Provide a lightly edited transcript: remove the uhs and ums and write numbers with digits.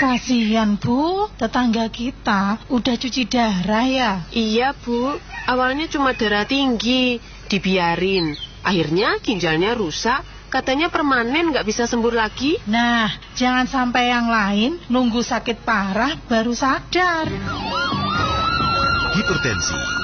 Kasihan Bu, tetangga kita udah cuci darah ya. Iya Bu, awalnya cuma darah tinggi, dibiarin. Akhirnya ginjalnya rusak, katanya permanen nggak bisa sembuh lagi. Nah, jangan sampai yang lain nunggu sakit parah baru sadar. Hipertensi